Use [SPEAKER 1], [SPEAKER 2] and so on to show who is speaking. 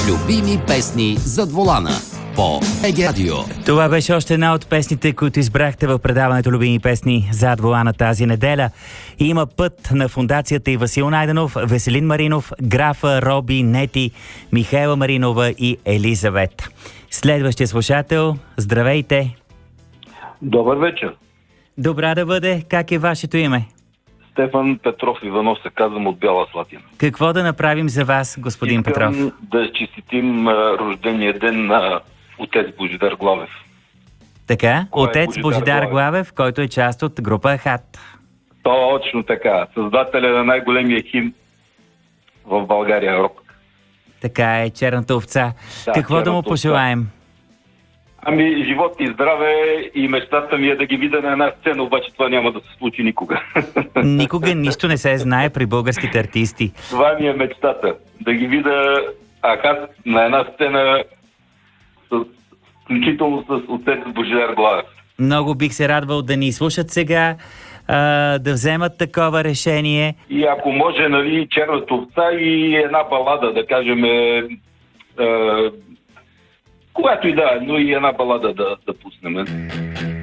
[SPEAKER 1] Любими песни зад волана по БГ Радио.
[SPEAKER 2] Това беше още една от песните, които избрахте в предаването Любими песни зад волана тази неделя. Има път на фондацията и Васил Найденов, Веселин Маринов, Графа, Роби, Нети, Михаела Маринова и Елизавет. Следващия слушател, здравейте!
[SPEAKER 3] Добър вечер.
[SPEAKER 2] Добра да бъде, как е вашето име?
[SPEAKER 3] Стефан Петров Иванов се казвам от Бяла Слатина.
[SPEAKER 2] Какво да направим за вас, господин Петров?
[SPEAKER 3] Искам да честитим рождения ден на отец Божидар Главев.
[SPEAKER 2] Така,
[SPEAKER 3] Кой е
[SPEAKER 2] отец Божидар Главев, който е част от група Ахат.
[SPEAKER 3] Точно така. Създателя на най-големия химн в България, рок.
[SPEAKER 2] Така е, черната овца.
[SPEAKER 3] Да,
[SPEAKER 2] Какво да му
[SPEAKER 3] черната
[SPEAKER 2] пожелаем?
[SPEAKER 3] Ами, живот и здраве, и мечтата ми е да ги видя на една сцена, обаче това няма да се случи никога.
[SPEAKER 2] Никога нищо не се знае при българските артисти.
[SPEAKER 3] Това ми е мечтата. Да ги видя Ахат на една сцена, включително с отец Божидар Главев.
[SPEAKER 2] Много бих се радвал да ни слушат сега, да вземат такова решение.
[SPEAKER 3] И ако може, нали, черната овца и една балада, да кажем, която и да, но и една балада да пуснем.